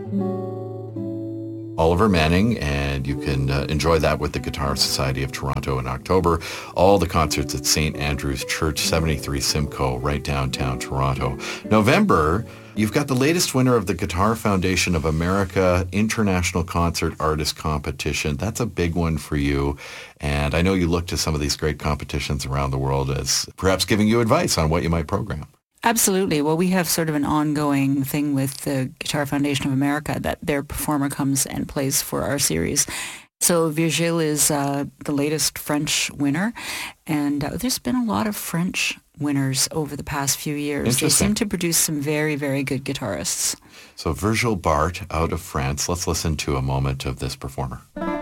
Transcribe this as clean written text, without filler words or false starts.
Oliver Manning, and you can enjoy that with the Guitar Society of Toronto in October. All the concerts at St. Andrew's Church, 73 Simcoe, right downtown Toronto. November, you've got the latest winner of the Guitar Foundation of America International Concert Artist Competition. That's a big one for you. And I know you look to some of these great competitions around the world as perhaps giving you advice on what you might program. Absolutely. Well, we have sort of an ongoing thing with the Guitar Foundation of America that their performer comes and plays for our series. So Virgile is the latest French winner, and there's been a lot of French winners over the past few years. They seem to produce some very, very good guitarists. So Virgile Bart out of France. Let's listen to a moment of this performer.